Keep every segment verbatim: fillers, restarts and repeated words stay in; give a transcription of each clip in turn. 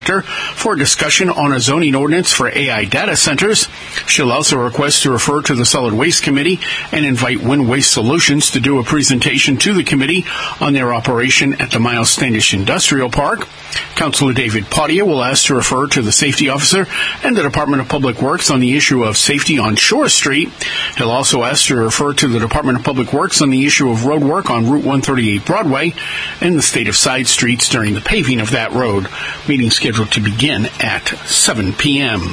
for discussion on a zoning ordinance for A I data centers. She'll also request to refer to the Solid Waste Committee and invite Wind Waste Solutions to do a presentation to the committee on their operation at the Miles Standish Industrial Park. Councilor David Potier will ask to refer to the safety officer and the Department of Public Works on the issue of safety on Shore Street. He'll also ask to refer to the Department of Public Works on the issue of road work on Route one thirty-eight Broadway and the state of side streets during the paving of that road. Meeting scheduled to begin at seven p.m.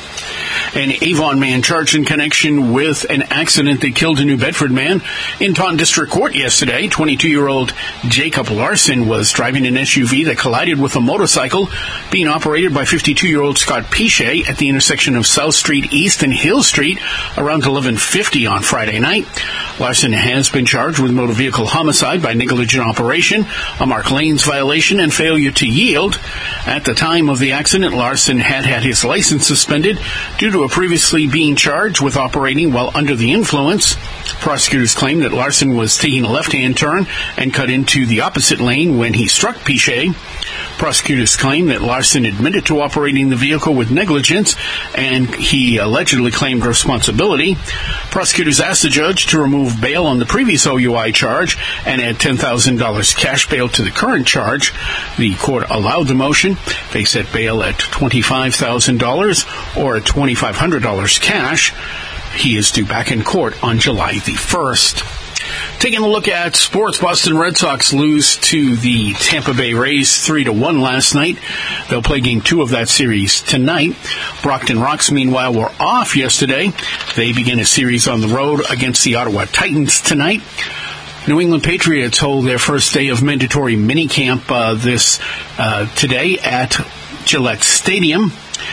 An Avon man charged in connection with an accident that killed a New Bedford man in Taunton District Court yesterday. twenty-two-year-old Jacob Larson was driving an S U V that collided with a motorcycle being operated by fifty-two-year-old Scott Pichet at the intersection of South Street East and Hill Street around eleven fifty on Friday night. Larson has been charged with motor vehicle homicide by negligent operation, a Mark Lanes violation, and failure to yield. At the time of the accident, Larson had had his license suspended due to a previously being charged with operating while under the influence. Prosecutors claim that Larson was taking a left-hand turn and cut into the opposite lane when he struck Pichet. Prosecutors claim that Larson admitted to operating the vehicle with negligence, and he allegedly claimed responsibility. Prosecutors asked the judge to remove bail on the previous O U I charge and add ten thousand dollars cash bail to the current charge. The court allowed the motion. They set bail at twenty-five thousand dollars or twenty-five hundred dollars cash. He is due back in court on July the first. Taking a look at sports, Boston Red Sox lose to the Tampa Bay Rays three to one last night. They'll play game two of that series tonight. Brockton Rox, meanwhile, were off yesterday. They begin a series on the road against the Ottawa Titans tonight. New England Patriots hold their first day of mandatory minicamp uh, this uh, today at Gillette Stadium.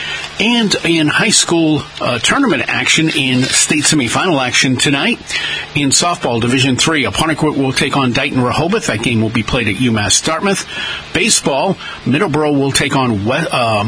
And in high school uh, tournament action, in state semifinal action tonight, in softball Division three, Apponequet will take on Dighton Rehoboth. That game will be played at UMass Dartmouth. Baseball, Middleborough will take on we- uh,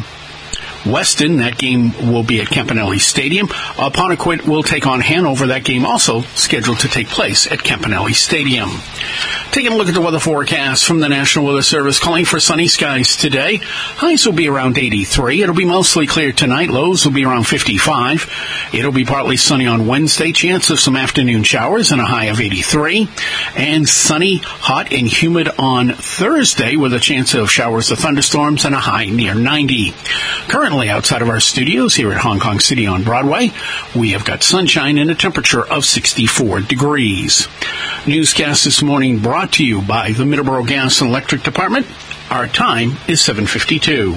Weston. That game will be at Campanelli Stadium. Apponequet will take on Hanover. That game also scheduled to take place at Campanelli Stadium. Taking a look at the weather forecast from the National Weather Service, calling for sunny skies today. Highs will be around eighty-three. It'll be mostly clear tonight. Lows will be around fifty-five. It'll be partly sunny on Wednesday. Chance of some afternoon showers and a high of eighty-three. And sunny, hot, and humid on Thursday with a chance of showers or thunderstorms and a high near ninety. Currently outside of our studios here at Hong Kong City on Broadway, we have got sunshine and a temperature of sixty-four degrees. Newscast this morning brought to you by the Middleborough Gas and Electric Department. Our time is seven fifty-two.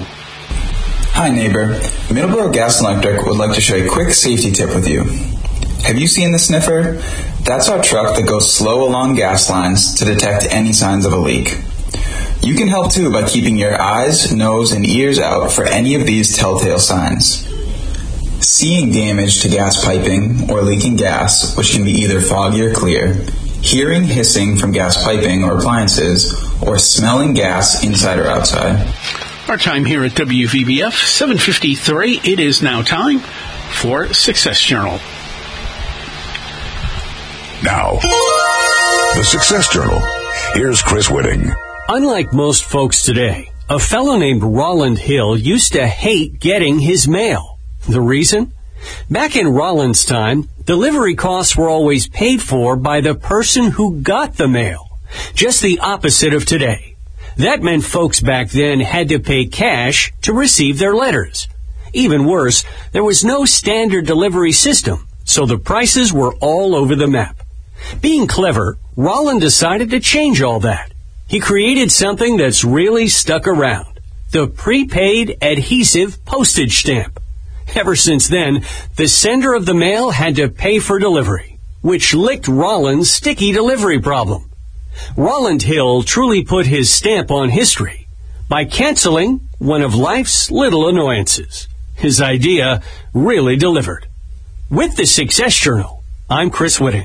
Hi neighbor, Middleborough Gas and Electric would like to share a quick safety tip with you. Have you seen the sniffer? That's our truck that goes slow along gas lines to detect any signs of a leak. You can help too by keeping your eyes, nose, and ears out for any of these telltale signs. Seeing damage to gas piping or leaking gas, which can be either foggy or clear, hearing hissing from gas piping or appliances, or smelling gas inside or outside. Our time here at W V B F, seven fifty-three. It is now time for Success Journal. Now, the Success Journal. Here's Chris Whitting. Unlike most folks today, a fellow named Roland Hill used to hate getting his mail. The reason? Back in Roland's time, delivery costs were always paid for by the person who got the mail. Just the opposite of today. That meant folks back then had to pay cash to receive their letters. Even worse, there was no standard delivery system, so the prices were all over the map. Being clever, Roland decided to change all that. He created something that's really stuck around, the prepaid adhesive postage stamp. Ever since then, the sender of the mail had to pay for delivery, which licked Roland's sticky delivery problem. Roland Hill truly put his stamp on history by canceling one of life's little annoyances. His idea really delivered. With the Success Journal, I'm Chris Whitting.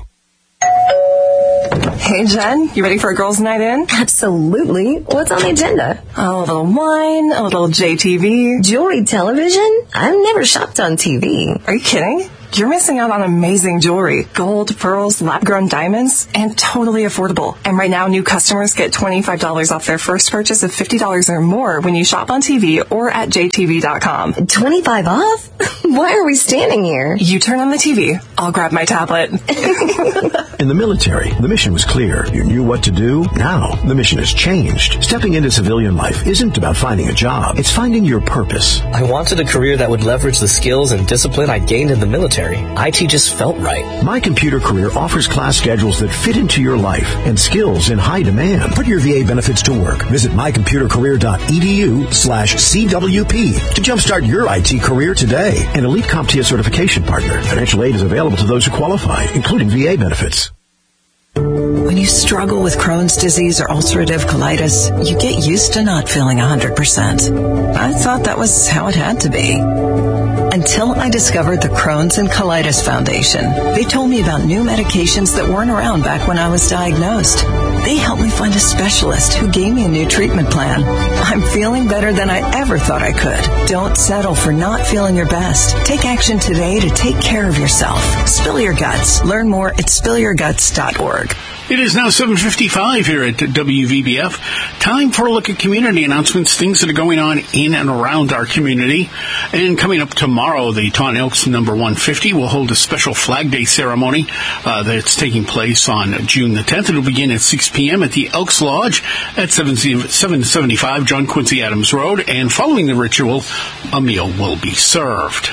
Hey, Jen, you ready for a girls' night in? Absolutely. What's on the agenda? A little wine, a little J T V. Jewelry television? I've never shopped on T V. Are you kidding? you're missing out on amazing jewelry, gold, pearls, lab-grown diamonds, and totally affordable. And right now, new customers get twenty-five dollars off their first purchase of fifty dollars or more when you shop on T V or at j t v dot com. twenty-five off? Why are we standing here? You turn on the T V. I'll grab my tablet. In the military, the mission was clear. You knew what to do. Now, the mission has changed. Stepping into civilian life isn't about finding a job. It's finding your purpose. I wanted a career that would leverage the skills and discipline I gained in the military. I T just felt right. My Computer Career offers class schedules that fit into your life and skills in high demand. Put your V A benefits to work. Visit my computer career dot e d u slash C W P to jumpstart your I T career today. An elite CompTIA certification partner. Financial aid is available to those who qualify, including V A benefits. When you struggle with Crohn's disease or ulcerative colitis, you get used to not feeling one hundred percent. I thought that was how it had to be. Until I discovered the Crohn's and Colitis Foundation. They told me about new medications that weren't around back when I was diagnosed. They helped me find a specialist who gave me a new treatment plan. I'm feeling better than I ever thought I could. Don't settle for not feeling your best. Take action today to take care of yourself. Spill your guts. Learn more at spill your guts dot org. It is now seven fifty-five here at W V B F. Time for a look at community announcements, things that are going on in and around our community. And coming up tomorrow, the Taunton Elks number one fifty will hold a special Flag Day ceremony uh, that's taking place on June the tenth. It'll begin at six p.m. at the Elks Lodge at seven seventy-five John Quincy Adams Road. And following the ritual, a meal will be served.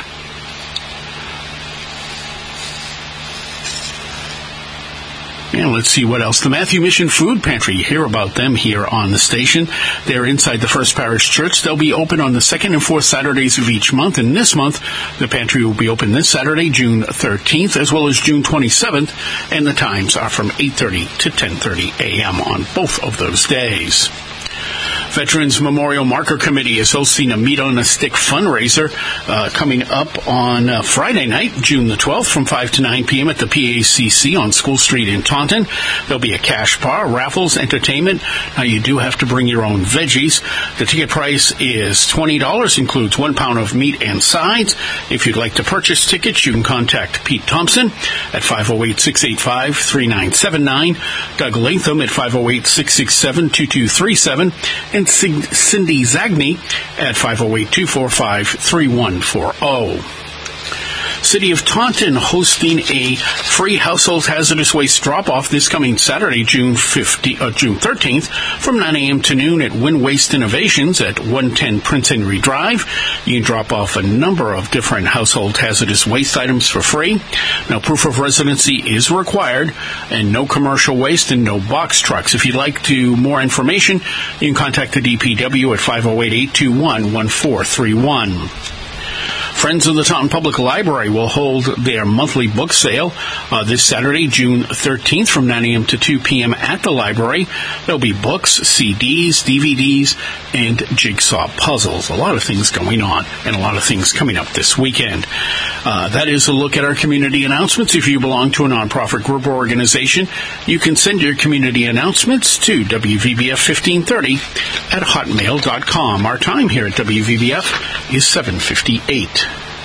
And let's see what else. The Matthew Mission Food Pantry, you hear about them here on the station. They're inside the First Parish Church. They'll be open on the second and fourth Saturdays of each month. And this month, the pantry will be open this Saturday, June thirteenth, as well as June twenty-seventh. And the times are from eight thirty to ten thirty a.m. on both of those days. Veterans Memorial Marker Committee is hosting a Meat on a Stick fundraiser uh, coming up on uh, Friday night, June the twelfth, from five to nine p.m. at the P A C C on School Street in Taunton. There'll be a cash bar, raffles, entertainment. Now, you do have to bring your own veggies. The ticket price is twenty dollars, includes one pound of meat and sides. If you'd like to purchase tickets, you can contact Pete Thompson at five oh eight, six eight five, three nine seven nine, Doug Latham at five oh eight, six six seven, two two three seven, and Cindy Zagny at five oh eight, two four five, three one four oh. City of Taunton hosting a free household hazardous waste drop-off this coming Saturday, June fifteenth, uh, June thirteenth, from nine a.m. to noon at Win Waste Innovations at one ten Prince Henry Drive. You can drop off a number of different household hazardous waste items for free. Now, proof of residency is required, and no commercial waste and no box trucks. If you'd like to more information, you can contact the D P W at five oh eight, eight two one, one four three one. Friends of the Taunton Public Library will hold their monthly book sale uh, this Saturday, June thirteenth, from nine a.m. to two p.m. at the library. There'll be books, C Ds, D V Ds, and jigsaw puzzles. A lot of things going on and a lot of things coming up this weekend. Uh, that is a look at our community announcements. If you belong to a nonprofit group or organization, you can send your community announcements to W V B F fifteen thirty at hotmail dot com. Our time here at W V B F is seven fifty-eight.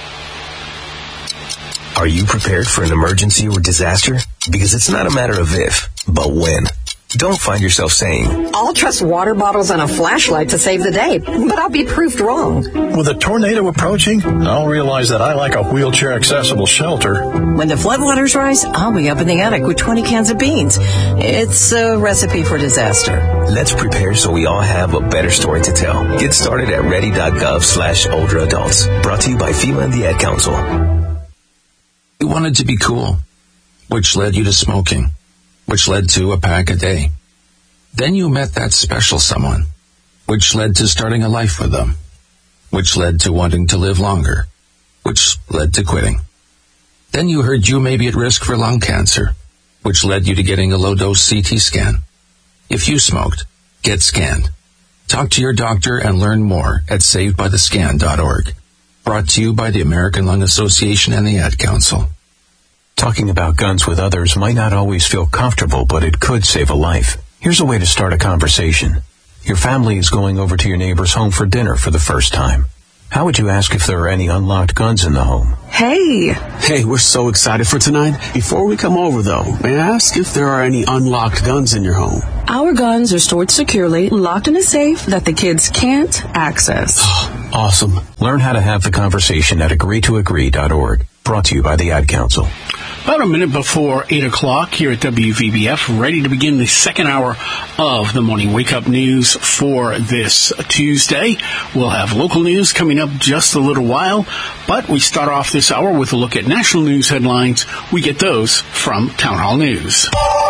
Are you prepared for an emergency or disaster? Because it's not a matter of if, but when. Don't find yourself saying, I'll trust water bottles and a flashlight to save the day, but I'll be proved wrong. With a tornado approaching, I'll realize that I like a wheelchair-accessible shelter. When the floodwaters rise, I'll be up in the attic with twenty cans of beans. It's a recipe for disaster. Let's prepare so we all have a better story to tell. Get started at ready.gov slash older adults. Brought to you by FEMA and the Ad Council. You wanted to be cool, which led you to smoking, which led to a pack a day. Then you met that special someone, which led to starting a life with them, which led to wanting to live longer, which led to quitting. Then you heard you may be at risk for lung cancer, which led you to getting a low-dose C T scan. If you smoked, get scanned. Talk to your doctor and learn more at saved by the scan dot org. Brought to you by the American Lung Association and the Ad Council. Talking about guns with others might not always feel comfortable, but it could save a life. Here's a way to start a conversation. Your family is going over to your neighbor's home for dinner for the first time. How would you ask if there are any unlocked guns in the home? Hey! Hey, we're so excited for tonight. Before we come over, though, may I ask if there are any unlocked guns in your home? Our guns are stored securely, locked in a safe that the kids can't access. Awesome. Learn how to have the conversation at agree to agree dot org. Brought to you by the Ad Council. About a minute before eight o'clock here at W V B F, ready to begin the second hour of the Morning Wake Up News for this Tuesday. We'll have local news coming up just a little while, but we start off this hour with a look at national news headlines. We get those from Town Hall News.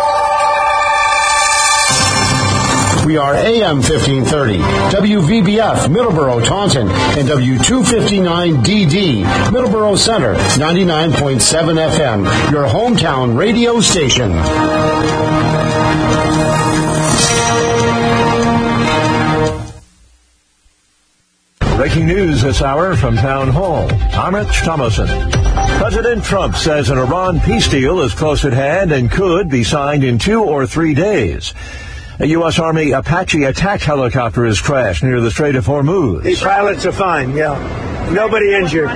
We are A M fifteen thirty, W V B F, Middleborough, Taunton, and W two fifty-nine D D, Middleborough Center, ninety-nine point seven F M, your hometown radio station. Breaking news this hour from Town Hall. I'm Rich Thomason. President Trump says an Iran peace deal is close at hand and could be signed in two or three days. A U S. Army Apache attack helicopter has crashed near the Strait of Hormuz. The pilots are fine, yeah. Nobody injured.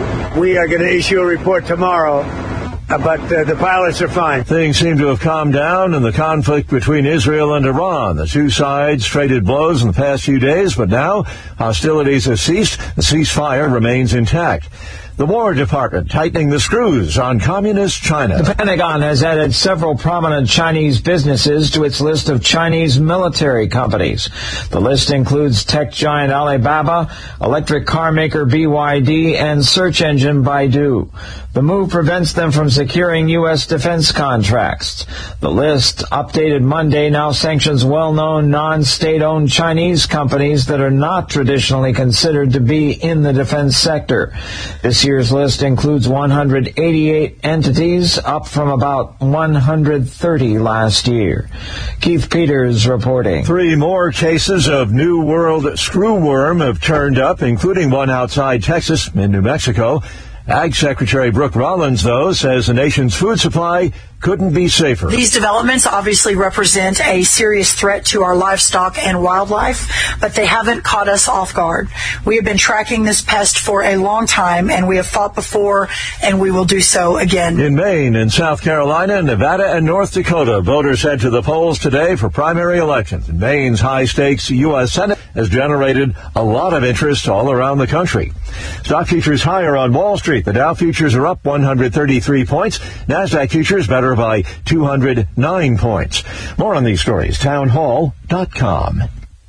We are going to issue a report tomorrow, uh, but uh, the pilots are fine. Things seem to have calmed down in the conflict between Israel and Iran. The two sides traded blows in the past few days, but now hostilities have ceased. The ceasefire remains intact. The War Department tightening the screws on communist China. The Pentagon has added several prominent Chinese businesses to its list of Chinese military companies. The list includes tech giant Alibaba, electric car maker B Y D, and search engine Baidu. The move prevents them from securing U S defense contracts. The list, updated Monday, now sanctions well-known non-state-owned Chinese companies that are not traditionally considered to be in the defense sector. This year's list includes one hundred eighty-eight entities, up from about one hundred thirty last year. Keith Peters reporting. Three more cases of New World screwworm have turned up, including one outside Texas in New Mexico. Ag Secretary Brooke Rollins, though, says the nation's food supply couldn't be safer. These developments obviously represent a serious threat to our livestock and wildlife, but they haven't caught us off guard. We have been tracking this pest for a long time, and we have fought before, and we will do so again. In Maine and South Carolina, Nevada, and North Dakota, voters head to the polls today for primary elections. And Maine's high-stakes U S Senate has generated a lot of interest all around the country. Stock futures higher on Wall Street. The Dow futures are up one hundred thirty-three points. NASDAQ futures better by two hundred nine points. More on these stories, town hall dot com.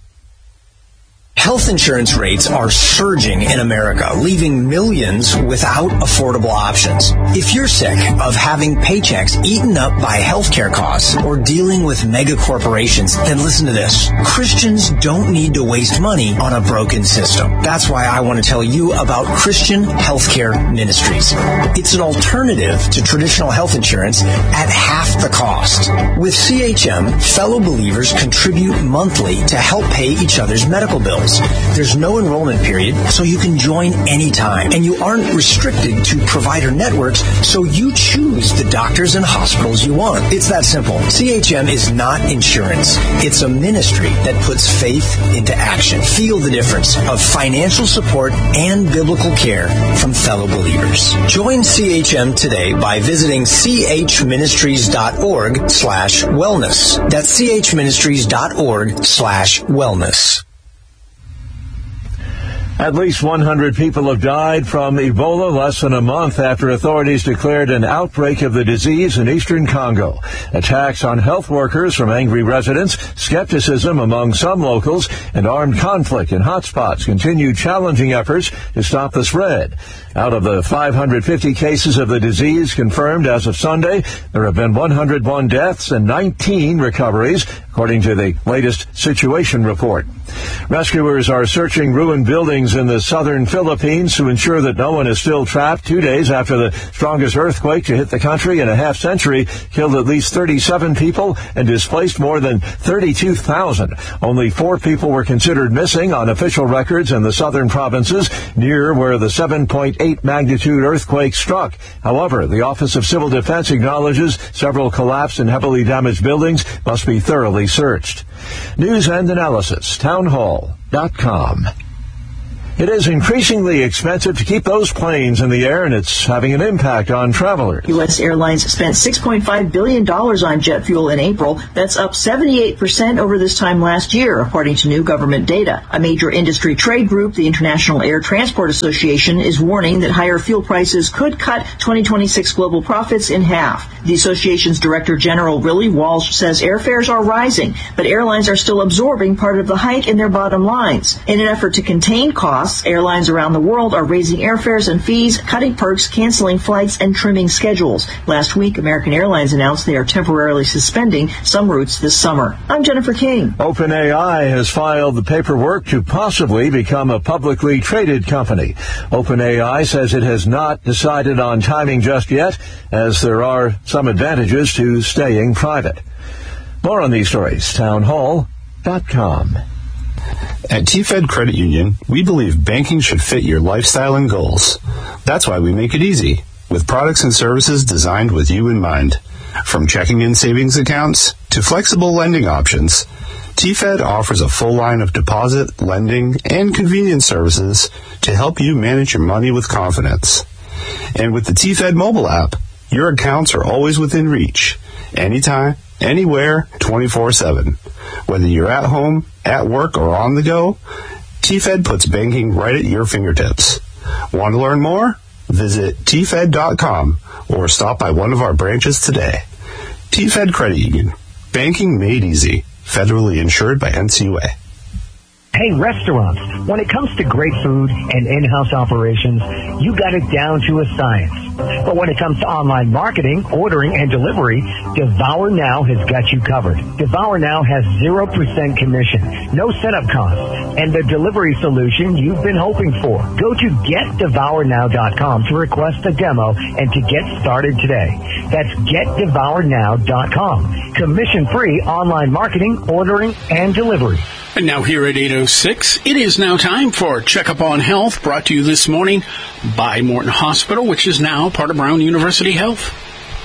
Health insurance rates are surging in America, leaving millions without affordable options. If you're sick of having paychecks eaten up by healthcare costs or dealing with mega corporations, then listen to this. Christians don't need to waste money on a broken system. That's why I want to tell you about Christian Healthcare Ministries. It's an alternative to traditional health insurance at half the cost. With C H M, fellow believers contribute monthly to help pay each other's medical bills. There's no enrollment period, so you can join anytime. And you aren't restricted to provider networks, so you choose the doctors and hospitals you want. It's that simple. C H M is not insurance. It's a ministry that puts faith into action. Feel the difference of financial support and biblical care from fellow believers. Join C H M today by visiting chministries.org slash wellness. That's chministries.org slash wellness. At least one hundred people have died from Ebola less than a month after authorities declared an outbreak of the disease in eastern Congo. Attacks on health workers from angry residents, skepticism among some locals, and armed conflict in hotspots continue challenging efforts to stop the spread. Out of the five hundred fifty cases of the disease confirmed as of Sunday, there have been one hundred one deaths and nineteen recoveries, according to the latest situation report. Rescuers are searching ruined buildings in the southern Philippines to ensure that no one is still trapped. Two days after the strongest earthquake to hit the country in a half century killed at least thirty-seven people and displaced more than thirty-two thousand. Only four people were considered missing on official records in the southern provinces near where the seven point eight magnitude earthquake struck. However, the Office of Civil Defense acknowledges several collapsed and heavily damaged buildings must be thoroughly searched. News and analysis, town hall dot com. It is increasingly expensive to keep those planes in the air, and it's having an impact on travelers. U S Airlines spent six point five billion dollars on jet fuel in April. That's up seventy-eight percent over this time last year, according to new government data. A major industry trade group, the International Air Transport Association, is warning that higher fuel prices could cut twenty twenty-six global profits in half. The association's Director General Willie Walsh says airfares are rising, but airlines are still absorbing part of the hike in their bottom lines. In an effort to contain costs, airlines around the world are raising airfares and fees, cutting perks, canceling flights, and trimming schedules. Last week, American Airlines announced they are temporarily suspending some routes this summer. I'm Jennifer King. OpenAI has filed the paperwork to possibly become a publicly traded company. OpenAI says it has not decided on timing just yet, as there are some advantages to staying private. More on these stories, town hall dot com. At T-Fed Credit Union, we believe banking should fit your lifestyle and goals. That's why we make it easy, with products and services designed with you in mind. From checking and savings accounts to flexible lending options, T-Fed offers a full line of deposit, lending, and convenience services to help you manage your money with confidence. And with the T-Fed mobile app, your accounts are always within reach, anytime, anywhere, twenty-four seven. Whether you're at home, at work, or on the go, T-Fed puts banking right at your fingertips. Want to learn more? Visit T Fed dot com or stop by one of our branches today. T-Fed Credit Union. Banking made easy. Federally insured by N C U A. Hey, restaurants, when it comes to great food and in-house operations, you got it down to a science. But when it comes to online marketing, ordering, and delivery, Devour Now has got you covered. Devour Now has zero percent commission, no setup costs, and the delivery solution you've been hoping for. Go to get devour now dot com to request a demo and to get started today. That's get devour now dot com. Commission-free online marketing, ordering, and delivery. And now here at eight oh six, it is now time for Checkup on Health, brought to you this morning by Morton Hospital, which is now part of Brown University Health.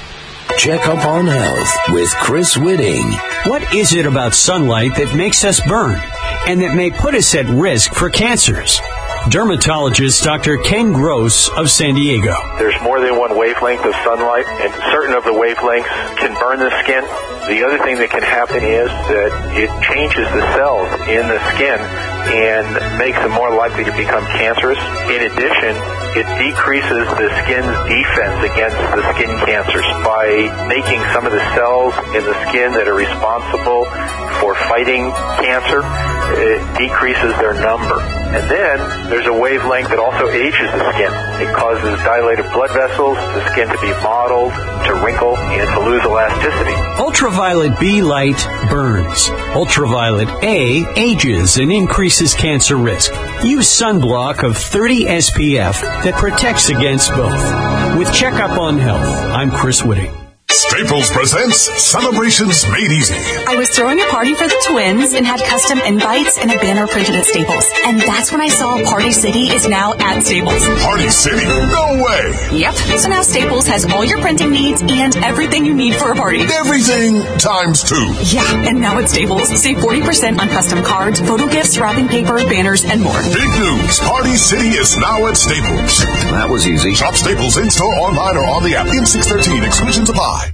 Checkup on Health with Chris Whitting. What is it about sunlight that makes us burn and that may put us at risk for cancers? Dermatologist Doctor Ken Gross of San Diego. There's more than one wavelength of sunlight, and certain of the wavelengths can burn the skin. The other thing that can happen is that it changes the cells in the skin and makes them more likely to become cancerous. In addition, it decreases the skin's defense against the skin cancers by making some of the cells in the skin that are responsible for fighting cancer, it decreases their number. And then there's a wavelength that also ages the skin. It causes dilated blood vessels, the skin to be mottled, to wrinkle, and to lose elasticity. Ultraviolet B light burns. Ultraviolet A ages and increases cancer risk. Use sunblock of thirty S P F that protects against both. With Checkup on Health, I'm Chris Whitting. Staples presents Celebrations Made Easy. I was throwing a party for the twins and had custom invites and a banner printed at Staples. And that's when I saw Party City is now at Staples. Party City? No way! Yep. So now Staples has all your printing needs and everything you need for a party. Everything times two. Yeah, and now at Staples, save forty percent on custom cards, photo gifts, wrapping paper, banners, and more. Big news! Party City is now at Staples. That was easy. Shop Staples in-store, online, or on the app. M six thirteen. Exclusions apply.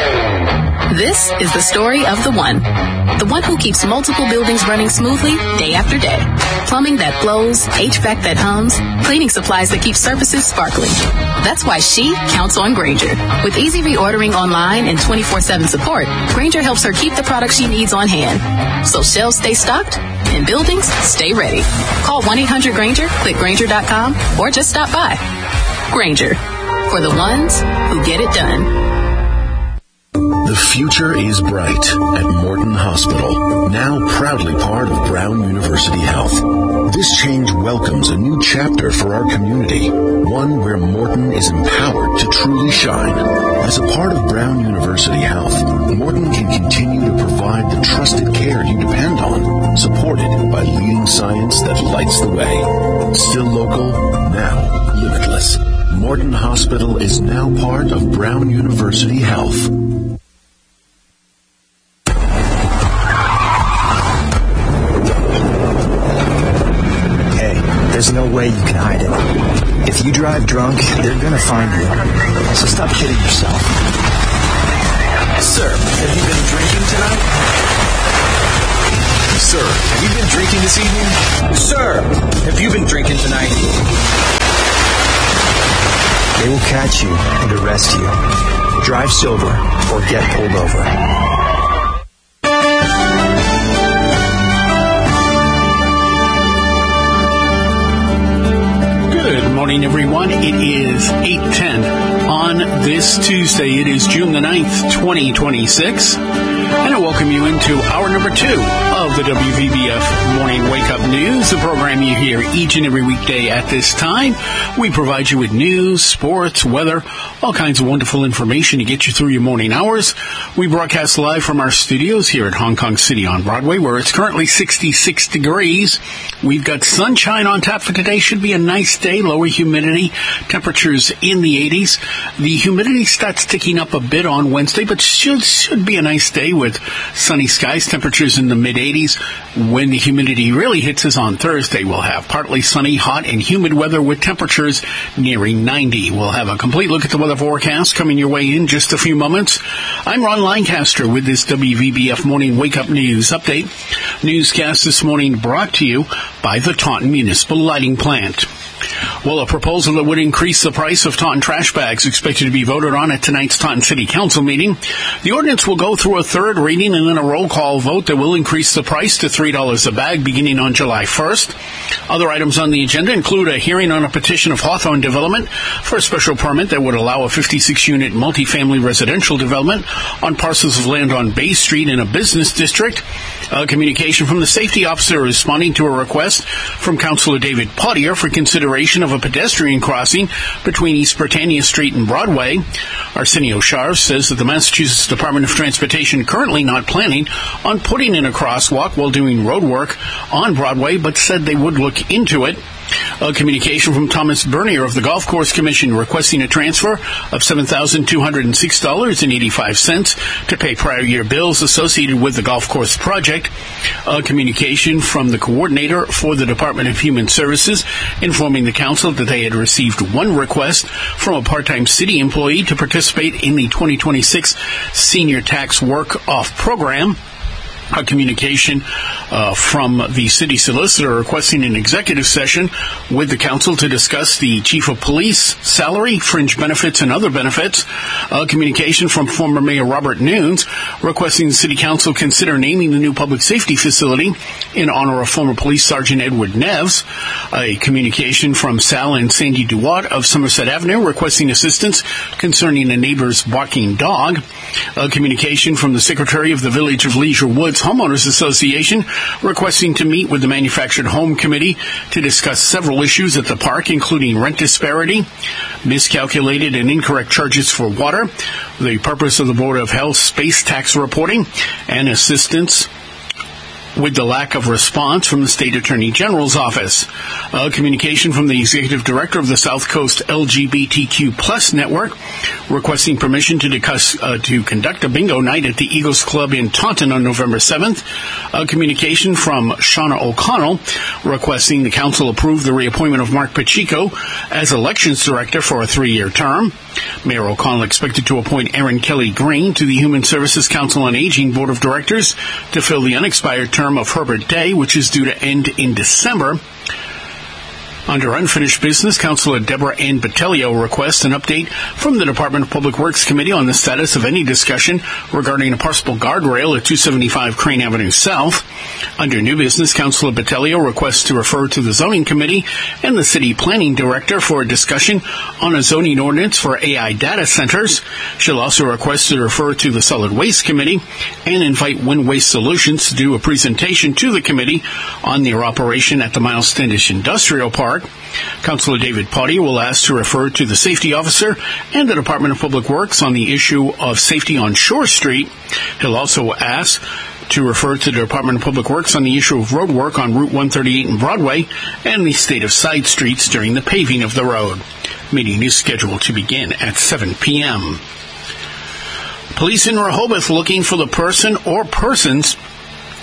This is the story of the one. The one who keeps multiple buildings running smoothly day after day. Plumbing that flows, H V A C that hums, cleaning supplies that keep surfaces sparkling. That's why she counts on Grainger. With easy reordering online and twenty-four seven support, Grainger helps her keep the products she needs on hand. So shelves stay stocked and buildings stay ready. Call one eight hundred Grainger, click Grainger dot com, or just stop by. Grainger, for the ones who get it done. The future is bright at Morton Hospital, now proudly part of Brown University Health. This change welcomes a new chapter for our community, one where Morton is empowered to truly shine. As a part of Brown University Health, Morton can continue to provide the trusted care you depend on, supported by leading science that lights the way. Still local, now limitless. Morton Hospital is now part of Brown University Health. There's no If you drive drunk, they're going to find you. So stop kidding yourself. Sir, have you been drinking tonight? Sir, have you been drinking this evening? Sir, have you been drinking tonight? They will catch you and arrest you. Drive sober or get pulled over. Good morning, everyone. It is eight ten on this Tuesday. It is June the ninth, twenty twenty-six. And I welcome you into hour number two of the W V B F Morning Wake Up News, the program you hear each and every weekday at this time. We provide you with news, sports, weather, all kinds of wonderful information to get you through your morning hours. We broadcast live from our studios here at Hong Kong City on Broadway, where it's currently sixty-six degrees. We've got sunshine on tap for today. Should be a nice day, lower humidity, temperatures in the eighties. The humidity starts ticking up a bit on Wednesday, but should, should be a nice day with sunny skies, temperatures in the mid-eighties. When the humidity really hits us on Thursday, we'll have partly sunny, hot, and humid weather with temperatures nearing ninety. We'll have a complete look at the weather forecast coming your way in just a few moments. I'm Ron Lancaster with this W V B F Morning Wake Up News Update. Newscast this morning brought to you by the Taunton Municipal Lighting Plant. Well, a proposal that would increase the price of Taunton trash bags expected to be voted on at tonight's Taunton City Council meeting. The ordinance will go through a third reading and then a roll call vote that will increase the price to three dollars a bag beginning on July first. Other items on the agenda include a hearing on a petition of Hawthorne Development for a special permit that would allow a fifty-six unit multifamily residential development on parcels of land on Bay Street in a business district. A communication from the safety officer responding to a request from Councilor David Pottier for consideration of a pedestrian crossing between East Britannia Street and Broadway. Arsenio Shar says that the Massachusetts Department of Transportation currently not planning on putting in a crosswalk while doing road work on Broadway, but said they would look into it. A communication from Thomas Bernier of the Golf Course Commission requesting a transfer of seven thousand two hundred six dollars and eighty-five cents to pay prior year bills associated with the golf course project. A communication from the coordinator for the Department of Human Services informing the council that they had received one request from a part-time city employee to participate in the twenty twenty-six Senior Tax Work-Off Program. A communication uh, from the city solicitor requesting an executive session with the council to discuss the chief of police salary, fringe benefits, and other benefits. A communication from former Mayor Robert Nunes requesting the city council consider naming the new public safety facility in honor of former police sergeant Edward Neves. A communication from Sal and Sandy Duwatt of Somerset Avenue requesting assistance concerning a neighbor's barking dog. A communication from the secretary of the Village of Leisure Woods Homeowners Association requesting to meet with the Manufactured Home Committee to discuss several issues at the park, including rent disparity, miscalculated and incorrect charges for water, the purpose of the Board of Health space tax reporting, and assistance with the lack of response from the State Attorney General's office. A communication from the Executive Director of the South Coast L G B T Q plus Network requesting permission to, discuss, uh, to conduct a bingo night at the Eagles Club in Taunton on November seventh. A communication from Shauna O'Connell requesting the Council approve the reappointment of Mark Pacheco as Elections Director for a three-year term. Mayor O'Connell expected to appoint Erin Kelly Green to the Human Services Council on Aging Board of Directors to fill the unexpired term of Herbert Day, which is due to end in December. Under unfinished business, Councilor Deborah Ann Botelho requests an update from the Department of Public Works Committee on the status of any discussion regarding a possible guardrail at two seventy-five Crane Avenue South. Under new business, Councilor Botelho requests to refer to the Zoning Committee and the City Planning Director for a discussion on a zoning ordinance for A I data centers. She'll also request to refer to the Solid Waste Committee and invite Wind Waste Solutions to do a presentation to the committee on their operation at the Miles Standish Industrial Park. Councilor David Pottier will ask to refer to the safety officer and the Department of Public Works on the issue of safety on Shore Street. He'll also ask to refer to the Department of Public Works on the issue of road work on Route one thirty-eight in Broadway and the state of side streets during the paving of the road. Meeting is scheduled to begin at seven p.m. Police in Rehoboth looking for the person or persons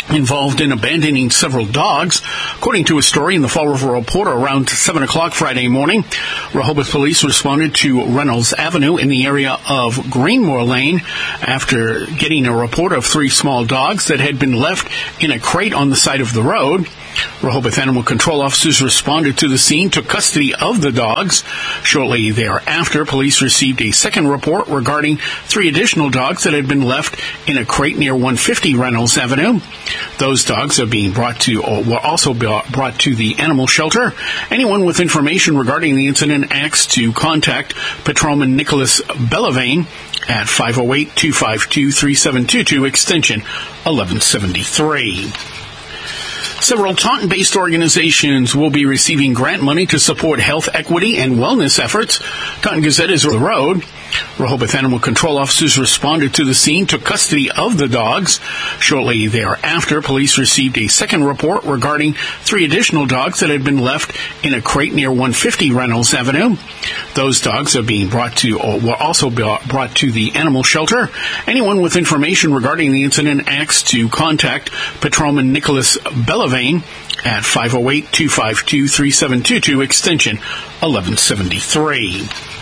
involved in abandoning several dogs. According to a story in the Fall River Reporter, around seven o'clock Friday morning, Rehoboth police responded to Reynolds Avenue in the area of Greenmore Lane after getting a report of three small dogs that had been left in a crate on the side of the road. Rehoboth Animal Control officers responded to the scene, took custody of the dogs. Shortly thereafter, police received a second report regarding three additional dogs that had been left in a crate near one fifty Reynolds Avenue. Those dogs are being brought to, or were also brought to the animal shelter. Anyone with information regarding the incident asks to contact Patrolman Nicholas Bellavane at five oh eight, two five two, three seven two two, extension eleven seventy-three. Several Taunton-based organizations will be receiving grant money to support health equity and wellness efforts. Taunton Gazette is on the road. Rehoboth Animal Control officers responded to the scene, took custody of the dogs. Shortly thereafter, police received a second report regarding three additional dogs that had been left in a crate near one fifty Reynolds Avenue. Those dogs are being brought to, or were also brought to the animal shelter. Anyone with information regarding the incident asks to contact Patrolman Nicholas Bellavane at five oh eight, two five two, three seven two two, extension eleven seventy-three.